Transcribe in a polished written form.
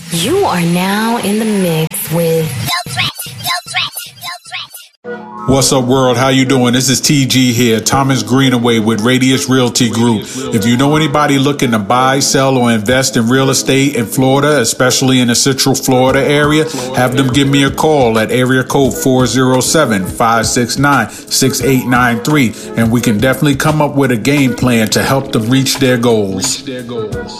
You are now in the mix with Yo Threat. What's up, world? How you doing? This is TG here, Thomas Greenaway with Radius Realty Group. If you know anybody looking to buy, sell, or invest in real estate in Florida, especially in the Central Florida area, have them give me a call at area code 407-569-6893, and we can definitely come up with a game plan to help them reach their goals.